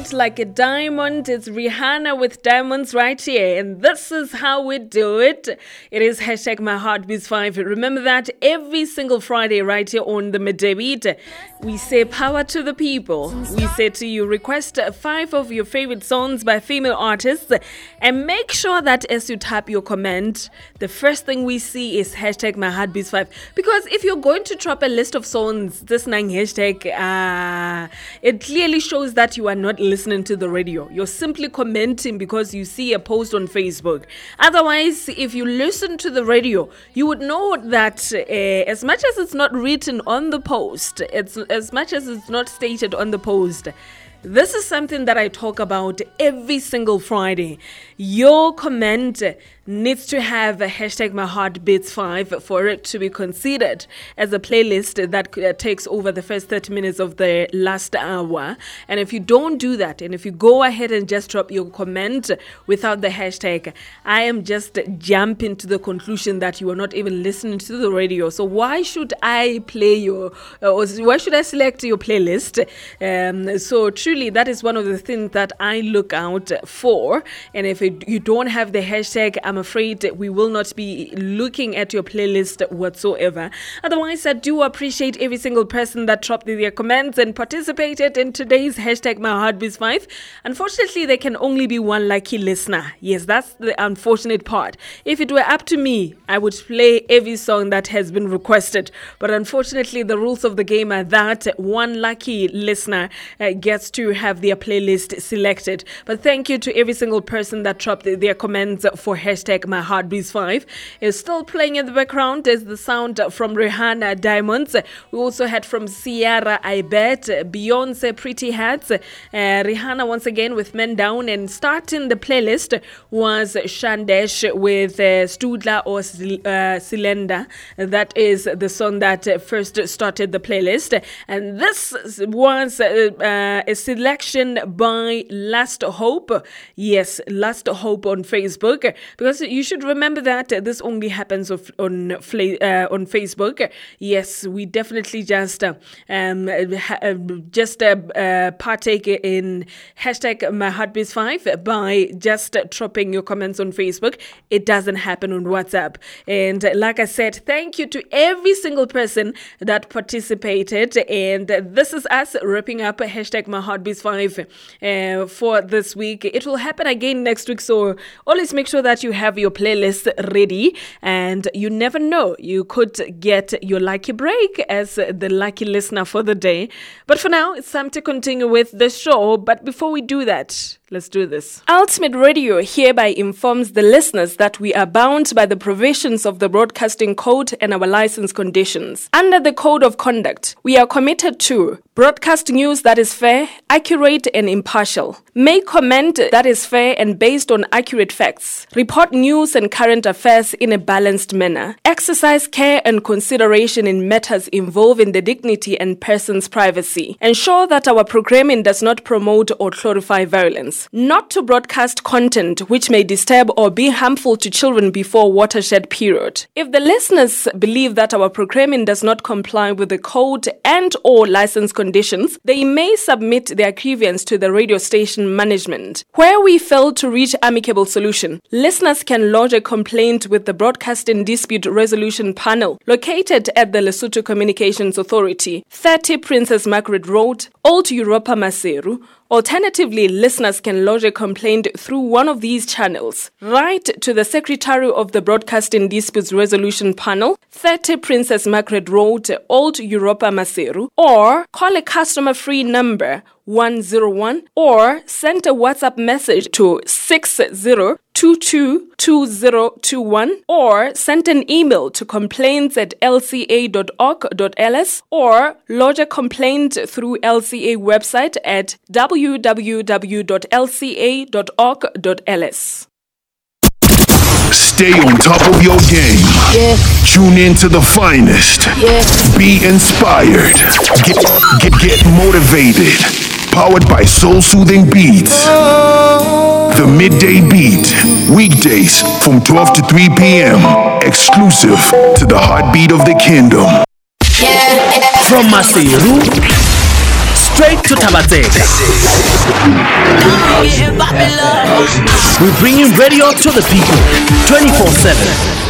bright like a diamond. It's Rihanna with diamonds right here. And this is how we do it. It is hashtag My Heart Beats 5. Remember that every single Friday right here on the Midday Beat, we say power to the people. We say to you, request 5 of your favorite songs by female artists. And make sure that as you type your comment, the first thing we see is hashtag My Heart Beats 5. Because if you're going to drop a list of songs, this 9 hashtag, it clearly shows that you are not listening to the radio. You're simply commenting because you see a post on Facebook. Otherwise, if you listen to the radio, you would know that as much as it's not written on the post, as much as it's not stated on the post, this is something that I talk about every single Friday. Your comment needs to have a hashtag My Heart Beats 5 for it to be considered as a playlist that takes over the first 30 minutes of the last hour. And if you don't do that, and if you go ahead and just drop your comment without the hashtag, I am just jumping to the conclusion that you are not even listening to the radio. So why should I play why should I select your playlist? So truly, that is one of the things that I look out for. And if you don't have the hashtag, I'm afraid we will not be looking at your playlist whatsoever. Otherwise, I do appreciate every single person that dropped their comments and participated in today's hashtag My Heart Beats 5. Unfortunately, there can only be one lucky listener. Yes, that's the unfortunate part. If it were up to me, I would play every song that has been requested. But unfortunately, the rules of the game are that one lucky listener gets to have their playlist selected. But thank you to every single person that dropped their comments for hashtag My Heart Beats 5. It's still playing in the background is the sound from Rihanna, Diamonds. We also had from Ciara, I Bet, Beyonce, Pretty Hats, Rihanna once again with Men Down, and starting the playlist was Shandesh with Studla or Silenda. That is the song that first started the playlist. And this was a selection by Last Hope. Yes, Last Hope on Facebook, because you should remember that this only happens on Facebook. Yes, we definitely just partake in hashtag My Heart Beats 5 by just dropping your comments on Facebook. It doesn't happen on WhatsApp. And like I said, thank you to every single person that participated. And this is us wrapping up hashtag My Heart Beats 5 for this week. It will happen again next week, so always make sure that you have your playlist ready, and you never know, you could get your lucky break as the lucky listener for the day. But for now, it's time to continue with the show. But before we do that, let's do this. Ultimate Radio hereby informs the listeners that we are bound by the provisions of the Broadcasting Code and our license conditions. Under the Code of Conduct, we are committed to broadcast news that is fair, accurate, and impartial. Make comment that is fair and based on accurate facts. Report news and current affairs in a balanced manner. Exercise care and consideration in matters involving the dignity and person's privacy. Ensure that our programming does not promote or glorify violence. Not to broadcast content which may disturb or be harmful to children before watershed period. If the listeners believe that our programming does not comply with the code and or license conditions, they may submit their grievance to the radio station management. Where we fail to reach amicable solution, listeners can lodge a complaint with the Broadcasting Dispute Resolution Panel located at the Lesotho Communications Authority, 30 Princess Margaret Road, Old Europa Maseru. Alternatively, listeners can lodge a complaint through one of these channels. Write to the Secretary of the Broadcasting Disputes Resolution Panel, 30 Princess Margaret Road, Old Europa Maseru, or call a customer-free number 101, or send a WhatsApp message to 60222021, or send an email to complaints@lca.org.ls, or lodge a complaint through LCA website at www.lca.org.ls. Stay on top of your game. Yeah. Tune in to the finest. Yeah. Be inspired. Get motivated. Powered by soul-soothing beats. The Midday Beat. Weekdays from 12 to 3 p.m. Exclusive to the heartbeat of the kingdom. From Maseru straight to Tabatsega. We bring you radio to the people 24/7.